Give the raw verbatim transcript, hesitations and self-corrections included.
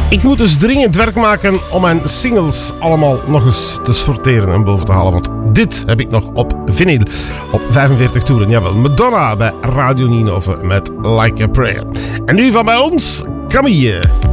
Ik moet dus dringend werk maken om mijn singles allemaal nog eens te sorteren en boven te halen. Want dit heb ik nog op vinyl. Op vijfenveertig toeren. Jawel, Madonna bij Radio Ninove met Like a Prayer. En nu van bij ons, Camille.